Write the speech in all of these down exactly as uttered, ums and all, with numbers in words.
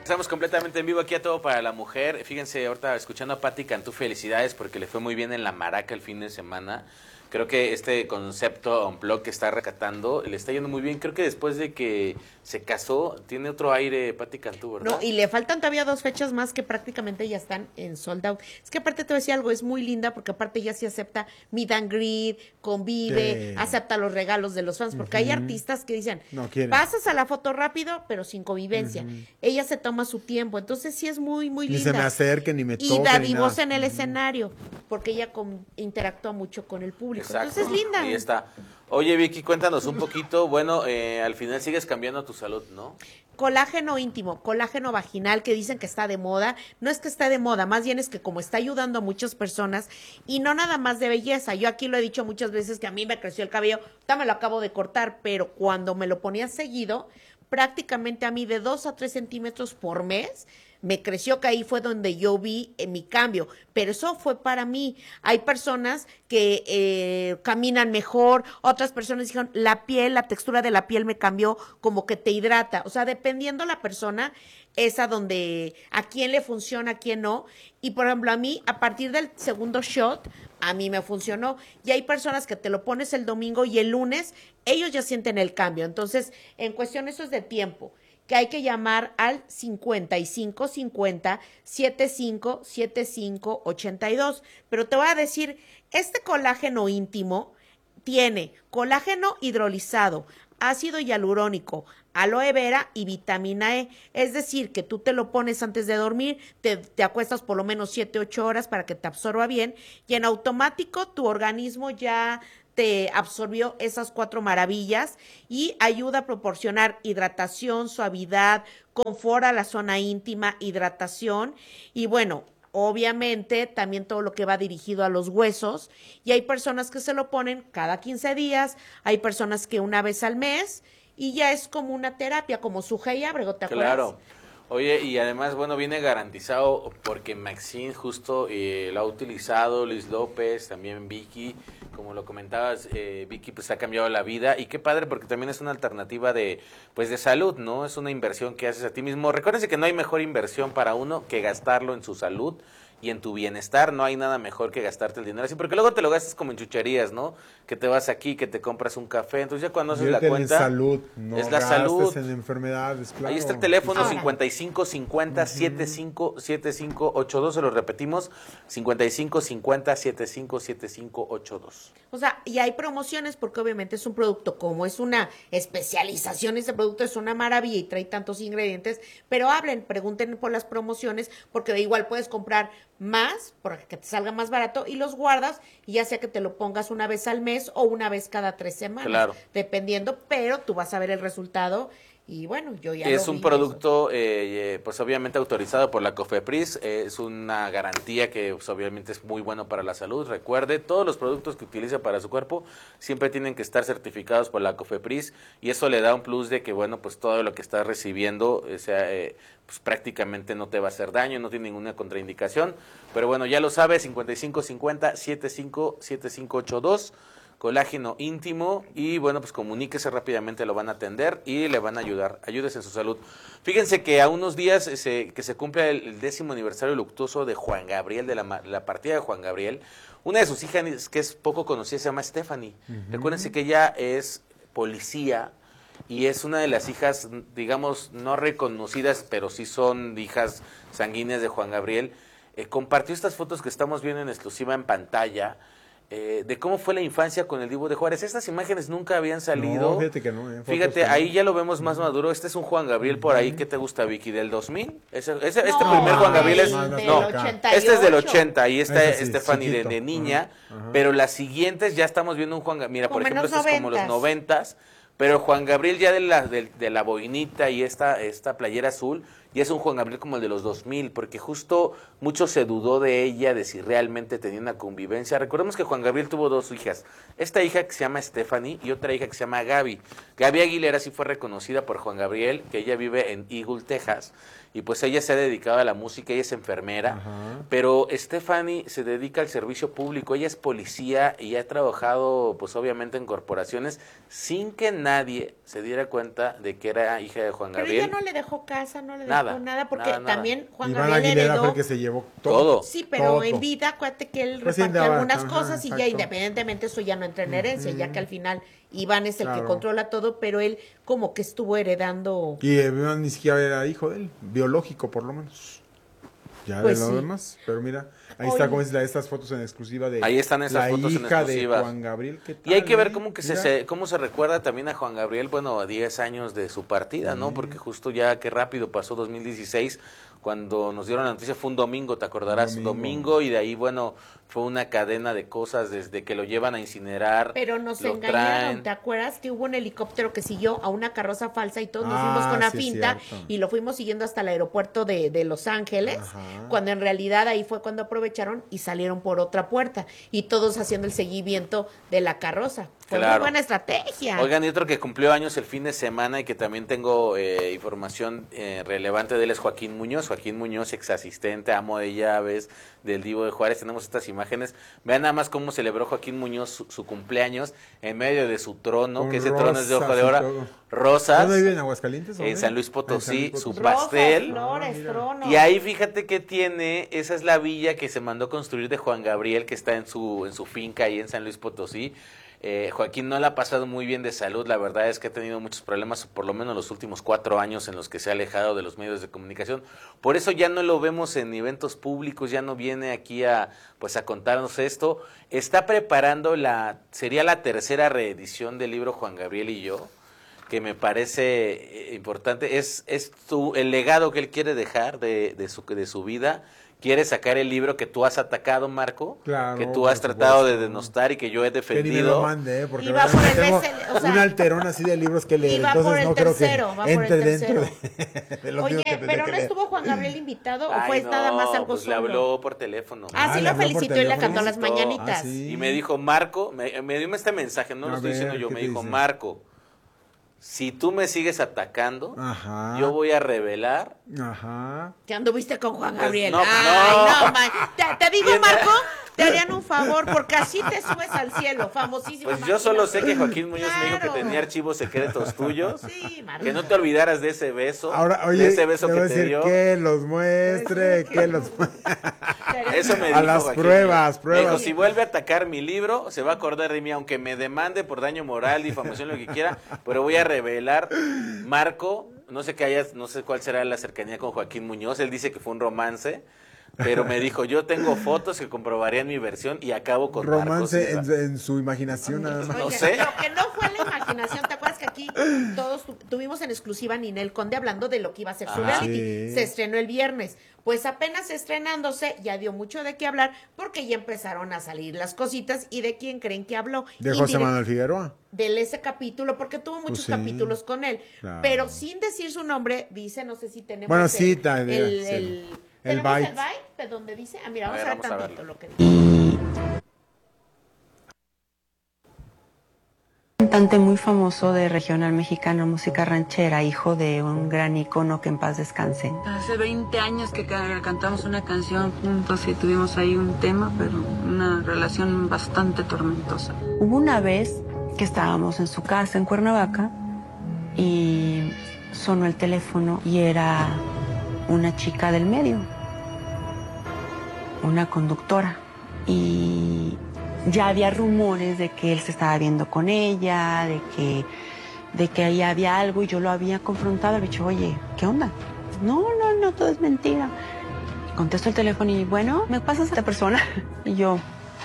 Estamos completamente en vivo aquí a Todo para la Mujer. Fíjense, ahorita escuchando a Patti Cantú, felicidades porque le fue muy bien en la Maraca el fin de semana. Creo que este concepto Unplugged que está rescatando le está yendo muy bien. Creo que después de que se casó, tiene otro aire Patti Cantú, ¿verdad? No, y le faltan todavía dos fechas más que prácticamente ya están en sold out. Es que aparte te voy a decir algo, es muy linda porque aparte ya sí acepta meet and greet, convive, Sí. acepta los regalos de los fans, porque hay Ujú. artistas que dicen, No quieren. pasas a la foto rápido, pero sin convivencia. Ujú. Ella se toma su tiempo, entonces sí es muy, muy Ni linda. se me acerquen, ni me Y toquen, ni dadivosa nada. en el escenario, porque ella con- interactúa mucho con el público. Exacto. Entonces es linda. Ahí está. Oye, Vicky, cuéntanos un poquito. Bueno, eh, al final sigues cambiando tu salud, ¿no? Colágeno íntimo, colágeno vaginal, que dicen que está de moda. No es que está de moda, más bien es que como está ayudando a muchas personas y no nada más de belleza. Yo aquí lo he dicho muchas veces que a mí me creció el cabello, ya me lo acabo de cortar, pero cuando me lo ponía seguido, prácticamente a mí de dos a tres centímetros por mes, me creció, que ahí fue donde yo vi eh, mi cambio, pero eso fue para mí. Hay personas que eh, caminan mejor, otras personas dijeron, la piel, la textura de la piel me cambió, como que te hidrata, o sea, dependiendo la persona, es a donde, a quién le funciona, a quién no, y por ejemplo a mí, a partir del segundo shot, a mí me funcionó, y hay personas que te lo pones el domingo y el lunes, ellos ya sienten el cambio, entonces, en cuestión eso es de tiempo, que hay que llamar al cincuenta y cinco cincuenta setenta y cinco setenta y cinco ochenta y dos. Pero te voy a decir, este colágeno íntimo tiene colágeno hidrolizado, ácido hialurónico, aloe vera y vitamina E. Es decir, que tú te lo pones antes de dormir, te, te acuestas por lo menos siete, ocho horas para que te absorba bien y en automático tu organismo ya te absorbió esas cuatro maravillas y ayuda a proporcionar hidratación, suavidad, confort a la zona íntima, hidratación y bueno, obviamente también todo lo que va dirigido a los huesos y hay personas que se lo ponen cada quince días, hay personas que una vez al mes y ya es como una terapia, como su Hey Abrego, ¿te acuerdas? Claro. Oye, y además, bueno, viene garantizado porque Maxine justo eh, lo ha utilizado, Luis López, también Vicky, como lo comentabas, eh, Vicky pues ha cambiado la vida y qué padre porque también es una alternativa de pues de salud, ¿no? Es una inversión que haces a ti mismo. Recuérdense que no hay mejor inversión para uno que gastarlo en su salud y en tu bienestar. No hay nada mejor que gastarte el dinero así, porque luego te lo gastas como en chucherías, ¿no? Que te vas aquí, que te compras un café, entonces ya cuando haces la cuenta, en salud, no es la gastes salud. en enfermedades, claro. Ahí está el teléfono Ahora. cincuenta y cinco cincuenta setenta y cinco setenta y cinco ochenta y dos, se lo repetimos, cincuenta y cinco cincuenta setenta y cinco setenta y cinco ochenta y dos. O sea, y hay promociones porque obviamente es un producto, como es una especialización, ese producto es una maravilla y trae tantos ingredientes, pero hablen, pregunten por las promociones porque de igual puedes comprar más, para que te salga más barato y los guardas y ya sea que te lo pongas una vez al mes o una vez cada tres semanas, Claro. dependiendo, pero tú vas a ver el resultado. Y bueno, yo ya Es lo un vi, producto, eh, eh, pues obviamente autorizado por la COFEPRIS, eh, es una garantía que pues, obviamente es muy bueno para la salud. Recuerde, todos los productos que utiliza para su cuerpo siempre tienen que estar certificados por la COFEPRIS y eso le da un plus de que, bueno, pues todo lo que estás recibiendo, o sea, eh, pues prácticamente no te va a hacer daño, no tiene ninguna contraindicación. Pero bueno, ya lo sabes, cincuenta y cinco cincuenta setenta y cinco setenta y cinco ochenta y dos. Colágeno íntimo y bueno, pues comuníquese rápidamente, lo van a atender y le van a ayudar, ayúdese en su salud. Fíjense que a unos días se, que se cumple el, el décimo aniversario luctuoso de Juan Gabriel, de la, la partida de Juan Gabriel, una de sus hijas que es poco conocida se llama Stephanie. Uh-huh. Recuérdense que ella es policía y es una de las hijas, digamos, no reconocidas, pero sí son hijas sanguíneas de Juan Gabriel. Eh, compartió estas fotos que estamos viendo en exclusiva en pantalla, Eh, de cómo fue la infancia con el Divo de Juárez. Estas imágenes nunca habían salido. No, fíjate que no. Eh, fíjate, ahí ya lo vemos más maduro. Este es un Juan Gabriel por ahí. ¿Qué te gusta, Vicky? ¿Del dos mil? Ese, ese, no, este primer Juan Gabriel es... del, del no, ochenta y ocho. este es del ochenta. Ahí está sí, Stephanie de, de niña. Ajá, ajá. Pero las siguientes ya estamos viendo un Juan Gabriel. Mira, como por ejemplo, este noventas. es como los noventas. Pero Juan Gabriel ya de la, de, de la boinita y esta, esta playera azul, ya es un Juan Gabriel como el de los dos mil, porque justo mucho se dudó de ella, de si realmente tenía una convivencia. Recordemos que Juan Gabriel tuvo dos hijas, esta hija que se llama Stephanie y otra hija que se llama Gaby. Gaby Aguilera sí fue reconocida por Juan Gabriel, que ella vive en Eagle, Texas, y pues ella se ha dedicado a la música, ella es enfermera, uh-huh. Pero Stephanie se dedica al servicio público, ella es policía y ha trabajado pues obviamente en corporaciones sin que nadie se diera cuenta de que era hija de Juan Pero Gabriel. ella no le dejó casa, no le Nada, dejó nada, porque nada, nada. también Juan Iván Gabriel Aguilera heredó. fue el que se llevó todo. Todo. Sí, pero Todo. en vida, acuérdate que él Pues sí, repartió andaba- algunas ajá, cosas y ya exacto. independientemente eso ya no entra en herencia, ya que al final Iván es el que Claro. controla todo, pero él como que estuvo heredando. Y eh, ni siquiera era hijo de él, biológico por lo menos. Ya Pues de lo sí. demás, pero mira, ahí Oye. está como es la, estas fotos en exclusiva de Ahí están esas la fotos en hija exclusivas. de Juan Gabriel. ¿Qué Y hay tal, que ver eh? cómo que se, Mira. se- cómo se recuerda también a Juan Gabriel, bueno, a diez años de su partida, ¿no? Porque justo ya qué rápido pasó dos mil dieciséis, cuando nos dieron la noticia, fue un domingo, te acordarás, Domingo. domingo, y de ahí, bueno, fue una cadena de cosas desde que lo llevan a incinerar, Pero nos lo engañaron, traen. ¿te acuerdas que hubo un helicóptero que siguió a una carroza falsa y todos nos Ah, fuimos con la sí es finta cierto. y lo fuimos siguiendo hasta el aeropuerto de, de Los Ángeles, Ajá. cuando en realidad ahí fue cuando aprovecharon y salieron por otra puerta y todos haciendo el seguimiento de la carroza. Fue muy Claro. buena estrategia. Oigan, y otro que cumplió años el fin de semana y que también tengo eh, información eh, relevante de él es Joaquín Muñoz. Joaquín Muñoz, ex asistente, amo de llaves del Divo de Juárez. Tenemos estas imágenes. Vean nada más cómo celebró Joaquín Muñoz su, su cumpleaños en medio de su trono, Con que ese trono es de hoja rosas de y oro. todo. Rosas. ¿Dónde vive? ¿En Aguascalientes? En ¿Dónde? San Luis En Potosí, San Luis su Potosí. Rosas, pastel. flores, Ah, mira. tronos. Y ahí fíjate que tiene, esa es la villa que se mandó construir de Juan Gabriel, que está en su, en su finca ahí en San Luis Potosí. Eh, Joaquín no la ha pasado muy bien de salud, la verdad es que ha tenido muchos problemas, por lo menos los últimos cuatro años en los que se ha alejado de los medios de comunicación. Por eso ya no lo vemos en eventos públicos, ya no viene aquí a, pues, a contarnos esto. Está preparando la, sería la tercera reedición del libro Juan Gabriel y yo, que me parece eh, importante. Es, es tu, el legado que él quiere dejar de, de, su, de su vida. Quiere sacar el libro que tú has atacado, Marco, Claro, que tú por has tratado de supuesto. denostar y que yo he Que ni me lo defendido. mande, ¿eh? Porque Y va verdad por que el tengo bestseller, o sea, un alterón así de libros que leer, y va entonces por el no creo tercero, que va por el entre dentro tercero. de, de los Oye, libros que tendré pero que no leer. estuvo Juan Gabriel invitado o Ay, fue no, nada más algo pues le solo. habló por teléfono. Ah, Ah, sí le lo habló por felicitó y le teléfono. cantó las Felicitó. mañanitas. Ah, sí. Y me dijo, Marco, me, me dio este mensaje, no A lo estoy ver, diciendo yo, ¿qué me te dijo, dice? Marco, si tú me sigues atacando, Ajá. yo voy a revelar. Ajá. Te anduviste con Juan Pues, Gabriel. no, Ay, no. no, man. Te, te digo, ¿Quién? Marco, te harían un favor porque así te subes al cielo, famosísimo. Pues yo solo sé que Joaquín Muñoz me dijo que Claro. tenía archivos secretos tuyos. Sí, Marco. Que no te olvidaras de ese beso. Ahora, oye, de ese beso le que voy a te decir dio. que los muestre, que los Eso me A dijo las Joaquín pruebas, Muñoz. Me dijo, pruebas. si vuelve a atacar mi libro, se va a acordar de mí, aunque me demande por daño moral, difamación, lo que quiera, pero voy a revelar, Marco, no sé qué hayas, no sé cuál será la cercanía con Joaquín Muñoz, él dice que fue un romance, pero me dijo, yo tengo fotos que comprobarían mi versión y acabo con Marco romance Silva. en, en su imaginación nada más. No Oye, sé. Lo que no fue la imaginación, ¿te acuerdas que aquí todos tu- tuvimos en exclusiva a Ninel Conde hablando de lo que iba a ser su Ajá. reality? Sí. Se estrenó el viernes. Pues apenas estrenándose, ya dio mucho de qué hablar porque ya empezaron a salir las cositas. ¿Y de quién creen que habló? De José Indirect- Manuel Figueroa. de ese capítulo, porque tuvo muchos sí. capítulos con él, Claro. pero sin decir su nombre, dice, no sé si tenemos Bueno, el, sí, ta- el, sí. el, El ¿tenemos byte. el byte de donde dice, ah, mira, A vamos ver, a ver, vamos a tantito verlo. lo que dice. Cantante muy famoso de regional mexicano, música ranchera, hijo de un gran ícono que en paz descanse. Hace veinte años que ca- cantamos una canción juntos y tuvimos ahí un tema, pero una relación bastante tormentosa. Hubo una vez que estábamos en su casa en Cuernavaca y sonó el teléfono y era una chica del medio, una conductora. Y ya había rumores de que él se estaba viendo con ella, de que, de que ahí había algo y yo lo había confrontado. Le he dicho, oye, ¿qué onda? No, no, no, todo es mentira. Contesto el teléfono y, bueno, ¿me pasas a esta persona? Y yo,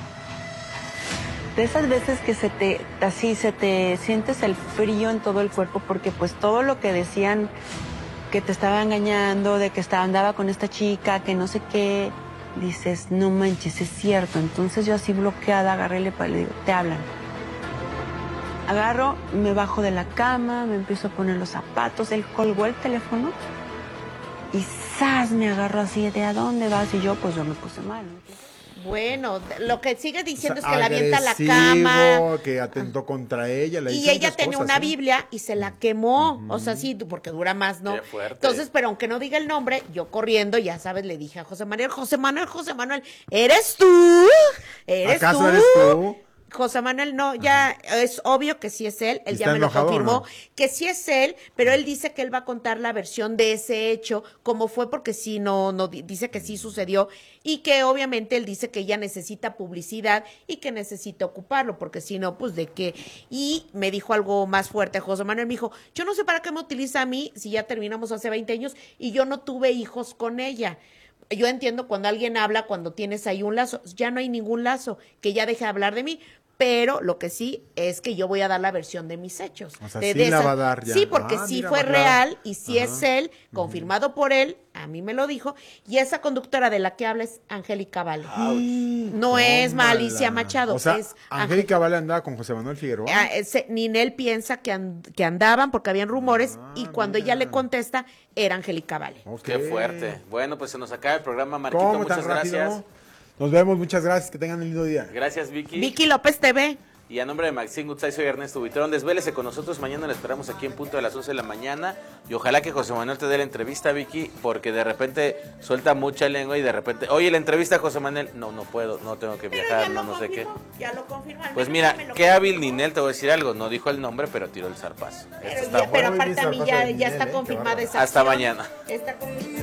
de esas veces que se te, así se te sientes el frío en todo el cuerpo porque pues todo lo que decían que te estaba engañando, de que estaba, andaba con esta chica, que no sé qué, dices, no manches, es cierto. Entonces yo así bloqueada agarré y le le digo, te hablan. Agarro, me bajo de la cama, me empiezo a poner los zapatos, él colgó el teléfono y ¡zas! Me agarró así, ¿de a dónde vas? Y yo, pues yo me puse mal, ¿no? Bueno, lo que sigue diciendo O sea, es que la avienta a la agresivo, cama. que atentó contra ella. Le Y hizo ella muchas tenía cosas, una ¿eh? Biblia y se la quemó. O sea, sí, porque dura más, ¿no? Qué fuerte. Entonces, pero aunque no diga el nombre, yo corriendo, ya sabes, le dije a José Manuel, José Manuel, José Manuel, ¿eres tú? ¿Eres ¿Acaso tú? eres tú? José Manuel no, ya es obvio que sí es él, él ¿Está ya me lo enojado o confirmó, no? que sí es él, pero él dice que él va a contar la versión de ese hecho, cómo fue, porque sí, no, no, di- dice que sí sucedió, y que obviamente él dice que ella necesita publicidad y que necesita ocuparlo, porque si no, pues de qué. Y me dijo algo más fuerte, José Manuel me dijo, yo no sé para qué me utiliza a mí si ya terminamos hace veinte años y yo no tuve hijos con ella. Yo entiendo cuando alguien habla, cuando tienes ahí un lazo, ya no hay ningún lazo, que ya deje de hablar de mí, pero lo que sí es que yo voy a dar la versión de mis hechos. O sea, de, sí de la esa- va a dar ya. Sí, porque Ah, sí mira, fue va a aclarar. real y sí es él, confirmado por él, a mí me lo dijo, y esa conductora de la que habla es Angélica Vale. No es Tómala. Alicia Machado, O sea, es Angélica Vale andaba con José Manuel Figueroa. Ah, ese- Ninel piensa que, and- que andaban porque habían rumores y cuando ella le contesta era Angélica Vale. Ok. Qué fuerte. Bueno, pues se nos acaba el programa, Marquito. ¿Cómo Muchas tan rápido? gracias. Nos vemos, muchas gracias, que tengan un lindo día. Gracias, Vicky. Vicky López T V. Y a nombre de Maxine Gutzai, soy Ernesto Buitrón. Desvélese con nosotros. Mañana le esperamos aquí en punto de las once de la mañana. Y ojalá que José Manuel te dé la entrevista, Vicky, porque de repente suelta mucha lengua y de repente, oye, la entrevista a José Manuel. No, no puedo, no tengo que viajar, no, no sé qué. Ya lo confirmó. al Pues menos mira, ya me lo qué hábil Ninel, te voy a decir algo. No dijo el nombre, pero tiró el zarpazo. Esto Pero, está ya- pero bueno. aparte a mí Muy bien, ya, Zarpazo de ya está Ninel, ¿eh? Qué confirmada bárbaro. esa Hasta acción. mañana. Está confirmada.